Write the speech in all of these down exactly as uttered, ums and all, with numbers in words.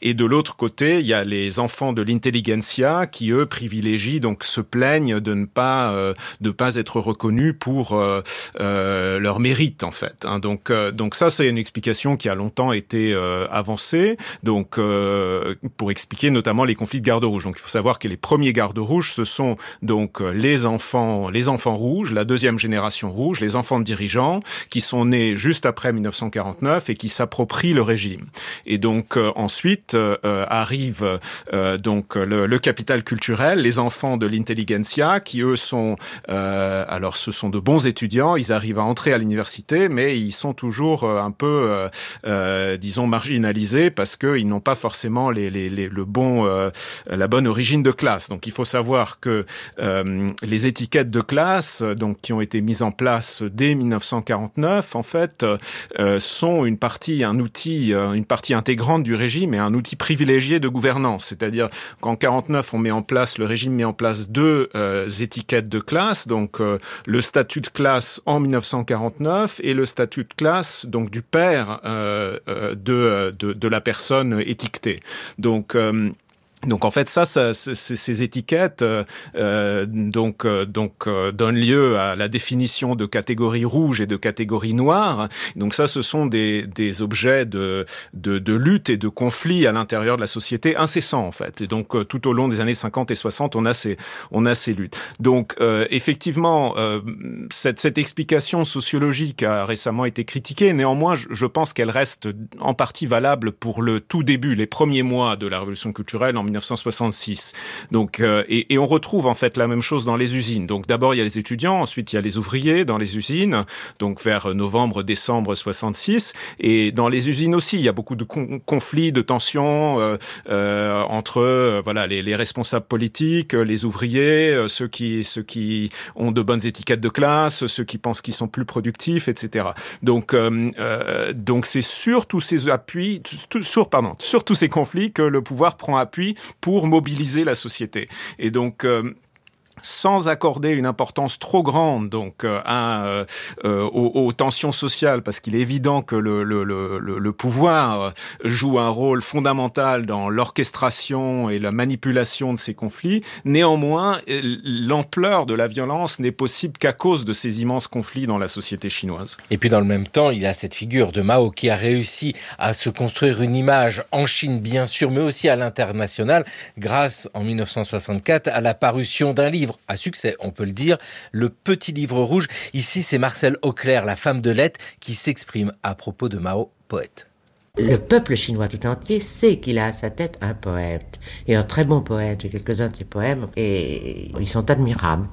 Et de l'autre côté, il y a les enfants de l'intelligentsia qui, eux, privilégient, donc se plaignent de ne pas euh, de pas être reconnus pour euh, euh, leur mérite, en fait. Hein. Donc, euh, donc ça, c'est une explication qui a longtemps été euh, avancée, donc euh, pour expliquer notamment les conflits de garde rouge. Donc, il faut savoir que les premiers gardes rouges, ce sont donc les enfants, les enfants rouges, la deuxième génération rouge, les enfants de dirigeants qui sont nés juste après mille neuf cent quarante-neuf et qui s'approprient le régime. Et donc euh, ensuite euh, arrive euh, donc le, le capital culturel, les enfants de l'intelligentsia qui eux sont euh, alors ce sont de bons étudiants, ils arrivent à entrer à l'université, mais ils sont toujours euh, un peu euh, euh, disons marginalisés parce que ils n'ont pas forcément les, les, les le bon euh, la bonne origine de classe. Donc il faut savoir que euh, les étiquettes de classe donc qui ont été mises en place dès mille neuf cent quarante-neuf en fait euh, sont une partie un outil euh, une partie intégrante du régime et un outil privilégié de gouvernance. C'est-à-dire qu'en quarante-neuf on met en place le régime met en place deux euh, étiquettes de classe, donc euh, le statut de classe en mille neuf cent quarante-neuf et le statut de classe donc du père euh, euh, de, de de la personne étiquetée. Donc euh, Donc en fait ça, ça c- ces étiquettes euh, euh, donc euh, donc euh, donnent lieu à la définition de catégories rouges et de catégories noires. Donc ça, ce sont des des objets de de, de lutte et de conflit à l'intérieur de la société incessants en fait. Et donc euh, tout au long des années cinquante et soixante, on a ces on a ces luttes. Donc euh, effectivement, euh, cette cette explication sociologique a récemment été critiquée. Néanmoins, je, je pense qu'elle reste en partie valable pour le tout début, les premiers mois de la révolution culturelle en mille neuf cent soixante-six. Donc, euh, et, et on retrouve en fait la même chose dans les usines. Donc d'abord il y a les étudiants, ensuite il y a les ouvriers dans les usines, donc vers novembre, décembre soixante-six. Et dans les usines aussi, il y a beaucoup de con- conflits, de tensions euh, euh, entre euh, voilà les, les responsables politiques, les ouvriers, euh, ceux qui ceux qui ont de bonnes étiquettes de classe, ceux qui pensent qu'ils sont plus productifs, et cetera. Donc euh, euh, donc c'est sur tous ces appuis, tout, sur pardon, sur tous ces conflits que le pouvoir prend appui pour mobiliser la société. Et donc euh, sans accorder une importance trop grande donc euh, à, euh, euh, aux, aux tensions sociales, parce qu'il est évident que le, le, le, le pouvoir joue un rôle fondamental dans l'orchestration et la manipulation de ces conflits. Néanmoins, l'ampleur de la violence n'est possible qu'à cause de ces immenses conflits dans la société chinoise. Et puis dans le même temps, il y a cette figure de Mao qui a réussi à se construire une image en Chine bien sûr, mais aussi à l'international, grâce en mille neuf cent soixante-quatre à la parution d'un livre à succès, on peut le dire, le Petit Livre Rouge. Ici, c'est Marcelle Auclair, la femme de lettres, qui s'exprime à propos de Mao, poète. Le peuple chinois tout entier sait qu'il a à sa tête un poète, et un très bon poète. J'ai quelques-uns de ses poèmes, et ils sont admirables.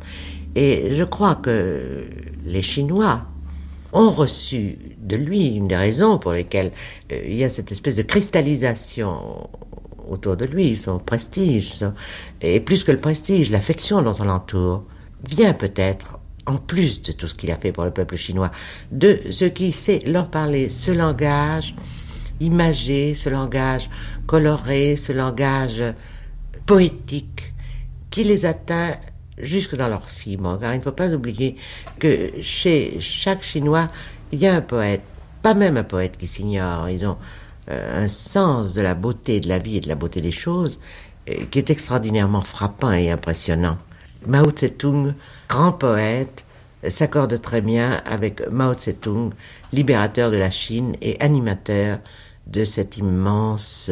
Et je crois que les Chinois ont reçu de lui une des raisons pour lesquelles euh, il y a cette espèce de cristallisation autour de lui, son prestige, son... et plus que le prestige, l'affection dont on l'entoure, vient peut-être, en plus de tout ce qu'il a fait pour le peuple chinois, de ce qui sait leur parler, ce langage imagé, ce langage coloré, ce langage poétique, qui les atteint jusque dans leurs fibres. Car il ne faut pas oublier que chez chaque Chinois, il y a un poète, pas même un poète qui s'ignore, ils ont un sens de la beauté de la vie et de la beauté des choses qui est extraordinairement frappant et impressionnant. Mao Tse-tung, grand poète, s'accorde très bien avec Mao Tse-tung, libérateur de la Chine et animateur de cet immense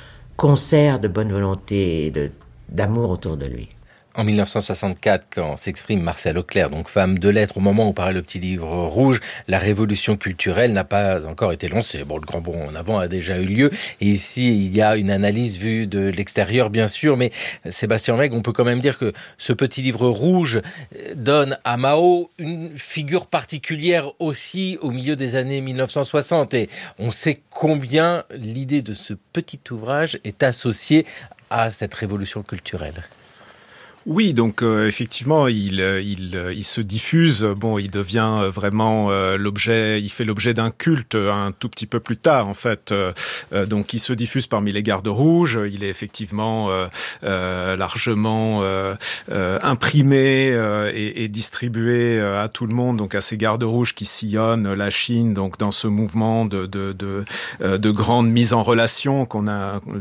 concert de bonne volonté et de, d'amour autour de lui. En mille neuf cent soixante-quatre, quand s'exprime Marcelle Auclair, donc femme de lettres, au moment où paraît le Petit Livre Rouge, la révolution culturelle n'a pas encore été lancée. Bon, le grand bond en avant a déjà eu lieu. Et ici, il y a une analyse vue de l'extérieur, bien sûr. Mais Sébastien Meg, on peut quand même dire que ce Petit Livre Rouge donne à Mao une figure particulière aussi au milieu des années mille neuf cent soixante. Et on sait combien l'idée de ce petit ouvrage est associée à cette révolution culturelle. Oui, donc euh, effectivement, il, il, il se diffuse. Bon, il devient vraiment euh, l'objet. Il fait l'objet d'un culte un tout petit peu plus tard, en fait. Euh, donc, il se diffuse parmi les gardes rouges. Il est effectivement euh, euh, largement euh, euh, imprimé euh, et, et distribué à tout le monde. Donc, à ces gardes rouges qui sillonnent la Chine. Donc, dans ce mouvement de de de, de grande mise en relation qu'on a